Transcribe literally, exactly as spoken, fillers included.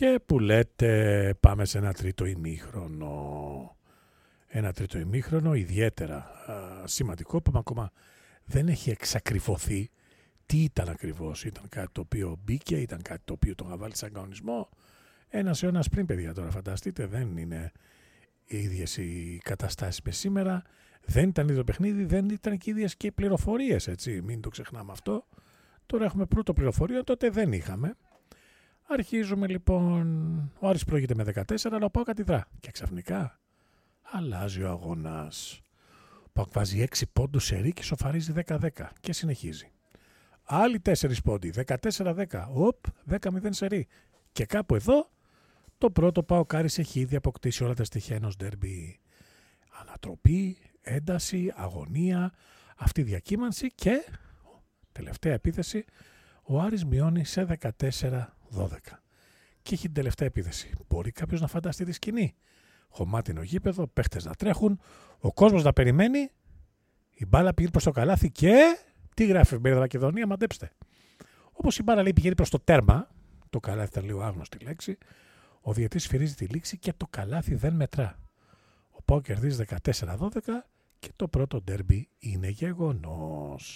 Και που λέτε πάμε σε ένα τρίτο ημίχρονο. Ένα τρίτο ημίχρονο ιδιαίτερα α, σημαντικό, που ακόμα δεν έχει εξακριβωθεί τι ήταν ακριβώς. Ήταν κάτι το οποίο μπήκε, ήταν κάτι το οποίο τον βάλει σαν κανονισμό. Ένας αιώνας πριν, παιδιά, τώρα φανταστείτε, δεν είναι οι ίδιες οι καταστάσεις με σήμερα. Δεν ήταν ίδιο το παιχνίδι, δεν ήταν και οι ίδιες και οι πληροφορίες, έτσι, μην το ξεχνάμε αυτό. Τώρα έχουμε πρώτο πληροφορία, τότε δεν είχαμε. Αρχίζουμε λοιπόν, ο Άρης προηγείται με δεκατέσσερα, αλλά ο ΠΑΟΚ αντιδρά. Και ξαφνικά αλλάζει ο αγώνας. Ο ΠΑΟΚ βάζει έξι πόντους σε ρί και σοφαρίζει δέκα δέκα και συνεχίζει. Άλλοι τέσσερις πόντοι, δεκατέσσερα δέκα, οπ, δέκα μηδέν σε ρί. Και κάπου εδώ το πρώτο ΠΑΟΚ Άρης έχει ήδη αποκτήσει όλα τα στοιχεία ενός ντέρμπι. Ανατροπή, ένταση, αγωνία, αυτή η διακύμανση και τελευταία επίθεση, ο Άρης μειώνει σε δεκατέσσερα δώδεκα. Και έχει την τελευταία επίθεση. Μπορεί κάποιος να φανταστεί τη σκηνή. Χωμάτινο γήπεδο, παίχτες να τρέχουν, ο κόσμος να περιμένει, η μπάλα πηγαίνει προς το καλάθι και τι γράφει η εφημερίδα Μακεδονία, μαντέψτε. Όπως η μπάλα λέει πηγαίνει προς το τέρμα, το καλάθι ήταν λίγο άγνωστη λέξη, ο διαιτής σφυρίζει τη λήξη και το καλάθι δεν μετρά. Ο ΠΑΟΚ κερδίζει δεκατέσσερα δώδεκα και το πρώτο ντέρμπι είναι γεγονός.